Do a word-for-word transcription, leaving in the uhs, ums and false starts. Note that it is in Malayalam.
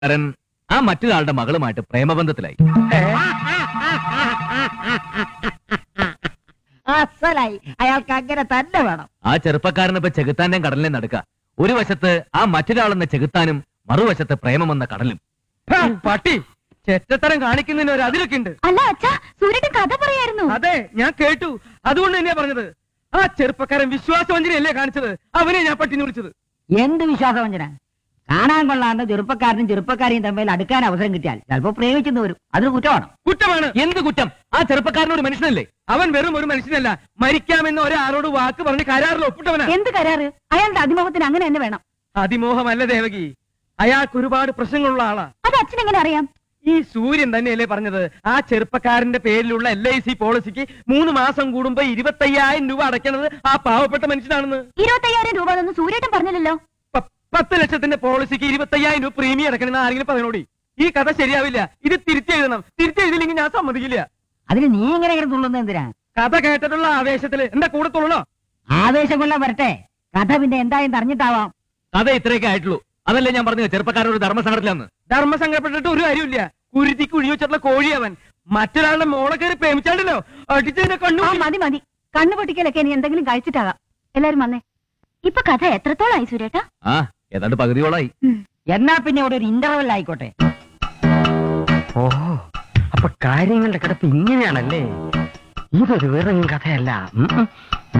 കരൻ ആ മറ്റൊരാളുടെ മകളുമായിട്ട് പ്രേമബന്ധത്തിലായി. അസലായി. അയാൾക്ക് അങ്ങനെ തന്നെ വേണം. ആ ചെറുപ്പക്കാരനിപ്പോ ചെകുത്താന്റെയും കടലിനെ നടുക്ക. ഒരു വശത്ത് ആ മറ്റൊരാളെന്ന ചെകുത്താനും മറുവശത്ത് പ്രേമമെന്ന കടലും. പട്ടി ചെറ്റത്തരം കാണിക്കുന്നതിന് ഒരു അതിലൊക്കെ ഉണ്ട്. അല്ല അച്ഛാ, സൂര്യന്റെ കഥ പറയായിരുന്നു. അതെ, ഞാൻ കേട്ടു. അതുകൊണ്ട് തന്നെയാ പറഞ്ഞത്. ആ ചെറുപ്പക്കാരൻ വിശ്വാസവഞ്ചനയല്ലേ കാണിച്ചത്. അവനെ ഞാൻ പട്ടിന്ന് വിളിച്ചത്. എന്ത് വിശ്വാസവഞ്ചന? കാണാൻ കൊള്ളാണ്ട് ചെറുപ്പക്കാരനും ചെറുപ്പക്കാരെയും തമ്മിൽ അടുക്കാൻ അവസരം കിട്ടിയാൽ ചിലപ്പോ പ്രേമിച്ചെന്ന് വരും. അതൊരു കുറ്റമാണ്. കുറ്റമാണ്. എന്ത് കുറ്റം? ആ ചെറുപ്പക്കാരൻ ഒരു മനുഷ്യനല്ലേ? അവൻ വെറും ഒരു മനുഷ്യനല്ല, മരിക്കാമെന്ന് ഒരാളോട് വാക്ക് പറഞ്ഞ് കരാറിൽ ഒപ്പിട്ടവനാ. എന്ത് കരാറ്? അയാളുടെ അതിമോഹത്തിന് അങ്ങനെ തന്നെ വേണം. അതിമോഹമല്ല ദേവകി, അയാൾക്ക് ഒരുപാട് പ്രശ്നങ്ങളുള്ള ആളാ. അത് അച്ഛൻ എങ്ങനെ അറിയാം? ഈ സൂര്യൻ തന്നെയല്ലേ പറഞ്ഞത് ആ ചെറുപ്പക്കാരന്റെ പേരിലുള്ള എൽ ഐ സി പോളിസിക്ക് മൂന്ന് മാസം കൂടുമ്പോ ഇരുപത്തയ്യായിരം രൂപ അടയ്ക്കുന്നത് ആ പാവപ്പെട്ട മനുഷ്യനാണെന്ന്. ഇരുപത്തയ്യായിരം രൂപ ഒന്നും സൂര്യേട്ടൻ പറഞ്ഞില്ലല്ലോ. പ- പത്ത് ലക്ഷത്തിന്റെ പോളിസിക്ക് ഇരുപത്തയ്യായിരം രൂപ പ്രീമിയം അടയ്ക്കണമെന്ന് ആരെങ്കിലും പറഞ്ഞോടി. ഈ കഥ ശരിയാവില്ല. ഇത് തിരിച്ചെഴുതണം. തിരിച്ചെഴുതില്ലെങ്കിൽ ഞാൻ സമ്മതിക്കില്ല. അതിന് നീ ഇങ്ങനെ ഇങ്ങനെ തുള്ളുന്നത് എന്തിനാ? കഥ കേട്ടിട്ടുള്ള ആവേശത്തില് എന്റെ കൂടെ തുള്ളണോ? ആവേശം കൊള്ളാൻ വരട്ടെ. കഥ പിന്നെ എന്തായെന്ന് അറിഞ്ഞിട്ടാവാം. കഥ ഇത്രയൊക്കെ ആയിട്ടുള്ളൂ. അതല്ലേ ഞാൻ പറഞ്ഞത് ചെറുപ്പക്കാരൻ ഒരു ധർമ്മസങ്കടത്തിലാന്ന്. ധർമ്മസംഘപ്പെട്ടിട്ട് ഒരു കാര്യമില്ല. കുരുതി കുഴി വെച്ചിട്ടുള്ള കോഴി അവൻ. മറ്റൊരാളുടെ മോളെ കയറി പ്രേമിച്ചാണ്ടല്ലോ അടിച്ചതിന്റെ കണ്ണു. ആ മതി മതി, കണ്ണു പൊട്ടിക്കലൊക്കെ ഇനി എന്തെങ്കിലും കഴിച്ചിട്ടാകാം. എല്ലാരും വന്നേ. ഇപ്പൊ കഥ എത്രത്തോളായി സൂര്യേട്ടാ? ആ ഏതാണ്ട് പകുതിയോളായി. എന്നാ പിന്നെ ഇവിടെ ഒരു ഇന്റർവെൽ ആയിക്കോട്ടെ. ഓ, അപ്പൊ കാര്യങ്ങളുടെ കിടപ്പ് ഇങ്ങനെയാണല്ലേ? ഇതൊരു വെറും കഥയല്ല. ഉം ഉം.